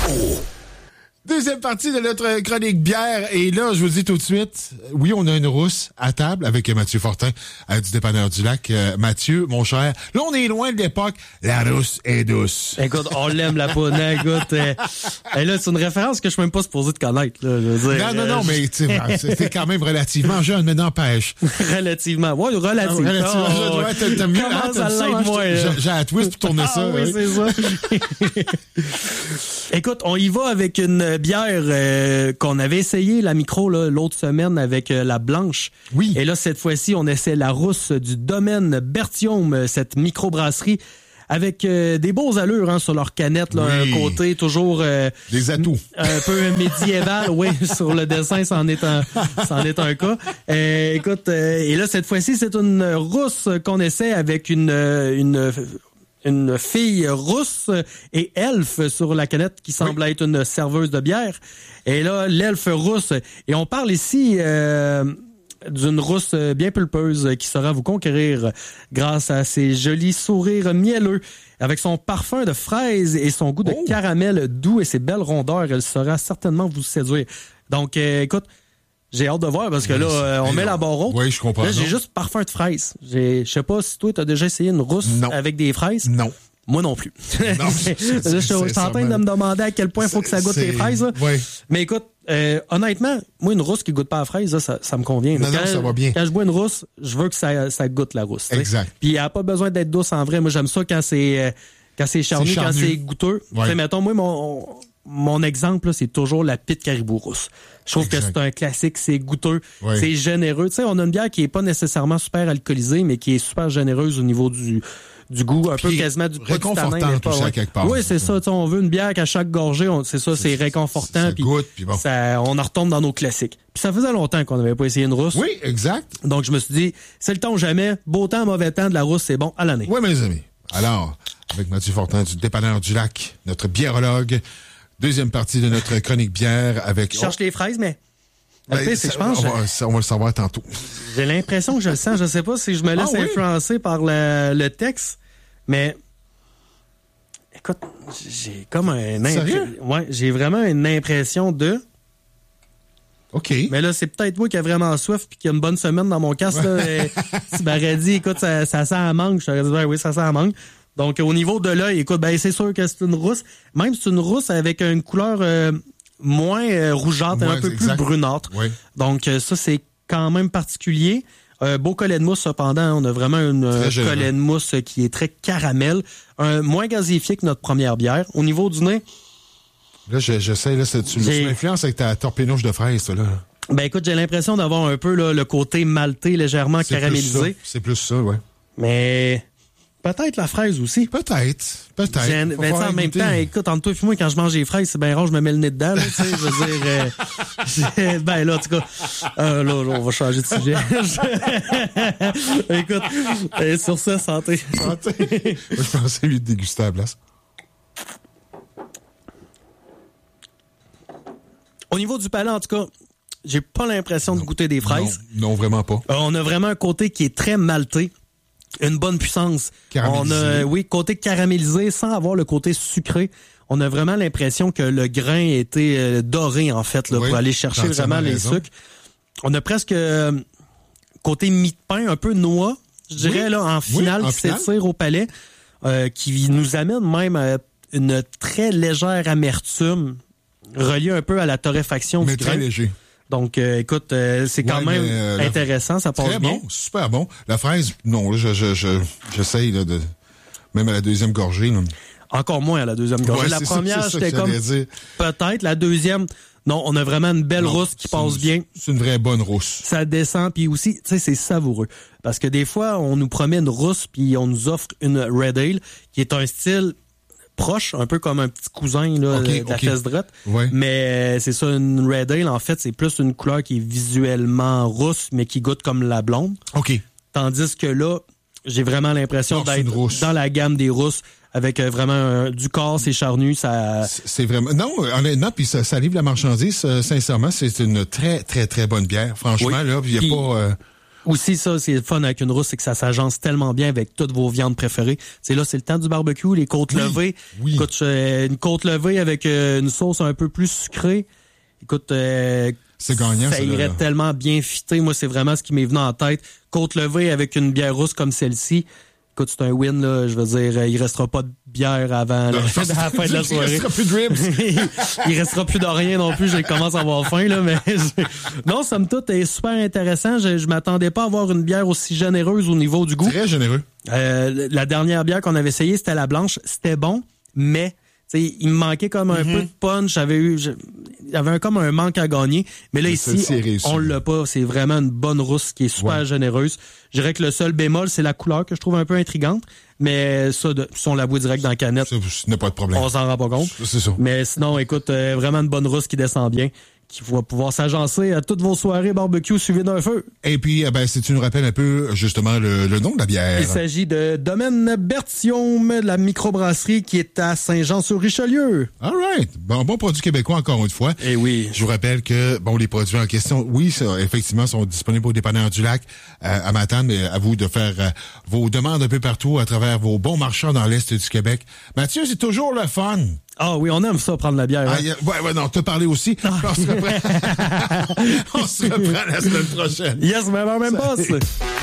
Deuxième partie de notre chronique bière. Et là, je vous dis tout de suite, oui, on a une rousse à table avec Mathieu Fortin du Dépanneur du Lac. Mathieu, mon cher, là, on est loin de l'époque. La rousse est douce. Écoute, on l'aime, la poudre. Écoute, et là, c'est une référence que je suis même pas supposé de connaître. Là, je veux dire, Non, mais c'est quand même relativement jeune, mais n'empêche. Relativement. Ouais, relativement. T'as mieux, comment ça l'aide, moi? J'ai la twist pour tourner ça. Oui, c'est ça. Écoute, on y va avec une bière qu'on avait essayé, la micro, là, l'autre semaine avec la blanche. Oui. Et là, cette fois-ci, on essaie la rousse du domaine Berthiaume, cette microbrasserie, avec des beaux allures hein, sur leur canette, là, oui. un côté toujours... des atouts. Un peu médiéval, oui, sur le dessin, c'en est un cas. Écoute, et là, cette fois-ci, c'est une rousse qu'on essaie avec une fille rousse et elfe sur la canette qui semble être une serveuse de bière. Et là, l'elfe rousse. Et on parle ici d'une rousse bien pulpeuse qui saura vous conquérir grâce à ses jolis sourires mielleux. Avec son parfum de fraise et son goût de caramel doux et ses belles rondeurs, elle saura certainement vous séduire. Donc, écoute, j'ai hâte de voir parce que là, on met la barre haute. Oui, je comprends. Là, j'ai juste parfum de fraise. Je sais pas si toi, t'as déjà essayé une rousse avec des fraises. Non. Moi non plus. Non, je suis en train de me demander à quel point il faut que ça goûte les fraises. Oui. Mais écoute, honnêtement, moi, une rousse qui goûte pas la fraise, ça me convient. Non, ça va bien. Quand je bois une rousse, je veux que ça goûte la rousse. Exact. Puis elle a pas besoin d'être douce en vrai. Moi, j'aime ça quand c'est charnu, quand c'est goûteux. Ouais. Mettons, moi, mon exemple, là, c'est toujours la Pit Caribou rousse. Je trouve que c'est un classique, c'est goûteux, c'est généreux. Tu sais, on a une bière qui est pas nécessairement super alcoolisée, mais qui est super généreuse au niveau du goût, un peu quasiment du réconfortant tout ça quelque part. Oui, c'est ça. On veut une bière qu'à chaque gorgée, c'est réconfortant. Ça goûte, puis bon. On en retombe dans nos classiques. Puis ça faisait longtemps qu'on n'avait pas essayé une rousse. Oui, exact. Donc je me suis dit, c'est le temps ou jamais. Beau temps, mauvais temps, de la rousse, c'est bon à l'année. Oui, mes amis. Alors, avec Mathieu Fortin du Dépanneur du Lac, notre biérologue, deuxième partie de notre chronique bière avec... Je cherche les fraises, mais... je pense on va le savoir tantôt. J'ai l'impression que je le sens. Je sais pas si je me laisse influencer par le texte, mais écoute, j'ai comme j'ai vraiment une impression de... OK. Mais là, c'est peut-être moi qui a vraiment soif puis qui a une bonne semaine dans mon casque. Tu m'aurais dit, écoute, ça sent la mangue. Je t'aurais dit, oui, ça sent la mangue. Donc, au niveau de l'œil, écoute, c'est sûr que c'est une rousse. Même c'est une rousse avec une couleur moins rougeâtre, un peu plus brunâtre. Oui. Donc, ça, c'est quand même particulier. Beau collet de mousse, cependant. On a vraiment une collet de mousse qui est très caramel. Moins gazéifié que notre première bière. Au niveau du nez... Là, j'essaie, là, tu m'influences avec ta torpénouche de fraise, ça, là. Ben, écoute, j'ai l'impression d'avoir un peu là, le côté maltais légèrement caramélisé. C'est plus ça, ouais. Mais... peut-être la fraise aussi. Peut-être. Mais en même temps, écoute, entre toi et moi, quand je mange les fraises, c'est bien rare, je me mets le nez dedans, là, tu sais, je veux dire, ben là, en tout cas, là, on va changer de sujet. Écoute, sur ça, santé. Santé. Moi, je pensais lui déguster à la place. Au niveau du palais, en tout cas, j'ai pas l'impression de goûter des fraises. Non, vraiment pas. On a vraiment un côté qui est très maltais. Une bonne puissance. Caramélisé. On a, côté caramélisé sans avoir le côté sucré. On a vraiment l'impression que le grain était doré, en fait, là, pour aller chercher vraiment les sucres. On a presque côté mie de pain, un peu noix, je dirais, là, en finale, qui s'étire au palais, qui nous amène même à une très légère amertume, reliée un peu à la torréfaction du grain. Mais très léger. Donc, écoute, c'est quand même intéressant, ça passe bien. Très bon, super bon. La fraise, non, là, j'essaye là, de... Même à la deuxième gorgée. Là. Encore moins à la deuxième gorgée. La première, j'étais comme... Peut-être. La deuxième, non, on a vraiment une belle rousse qui passe bien. C'est une vraie bonne rousse. Ça descend, puis aussi, tu sais, c'est savoureux. Parce que des fois, on nous promet une rousse, puis on nous offre une Red Ale, qui est un style... proche, un peu comme un petit cousin là, de la fesse droite. Ouais. Mais c'est ça, une Red Ale, en fait, c'est plus une couleur qui est visuellement rousse, mais qui goûte comme la blonde. OK. Tandis que là, j'ai vraiment l'impression d'être dans la gamme des rousses, avec vraiment du corps, c'est charnu. C'est vraiment... Non, honnêtement, puis ça livre la marchandise, sincèrement, c'est une très, très, très bonne bière. Franchement, là, puis il n'y a pas... Aussi, ça, c'est le fun avec une rousse, c'est que ça s'agence tellement bien avec toutes vos viandes préférées. C'est là, c'est le temps du barbecue, les côtes levées. Oui. Écoute, une côte levée avec une sauce un peu plus sucrée. Écoute, c'est gagnant, ça irait tellement bien fitter. Moi, c'est vraiment ce qui m'est venu en tête. Côte levée avec une bière rousse comme celle-ci. Écoute, c'est un win, là. Je veux dire, il restera pas de bière avant la fin de la soirée. Il restera plus de ribs. Il restera plus de rien non plus. Je commence à avoir faim, là, mais non, somme toute, est super intéressant. Je m'attendais pas à avoir une bière aussi généreuse au niveau du goût. Très généreux. La dernière bière qu'on avait essayée, c'était la blanche. C'était bon, mais il me manquait comme un peu de punch. Il y avait comme un manque à gagner. Mais là, ici, on l'a pas. C'est vraiment une bonne rousse qui est super généreuse. Je dirais que le seul bémol, c'est la couleur que je trouve un peu intrigante. Mais ça, si on la boit direct dans la canette, ça n'a pas de problème. On s'en rend pas compte. C'est ça. Mais sinon, écoute, vraiment une bonne rousse qui descend bien, qui va pouvoir s'agencer à toutes vos soirées barbecue suivies d'un feu. Et puis, si tu nous rappelles un peu, justement, le nom de la bière. Il s'agit de Domaine Berthiaume, la microbrasserie qui est à Saint-Jean-sur-Richelieu. All right. Bon produit québécois, encore une fois. Eh oui. Je vous rappelle que, les produits en question, oui, ça, effectivement, sont disponibles au dépanneur du lac à Matane, mais à vous de faire vos demandes un peu partout à travers vos bons marchands dans l'Est du Québec. Mathieu, c'est toujours le fun. Ah oui, on aime ça, prendre la bière. Hein? Non, t'as parlé aussi. On se reprend la semaine prochaine. Yes, mais même passe.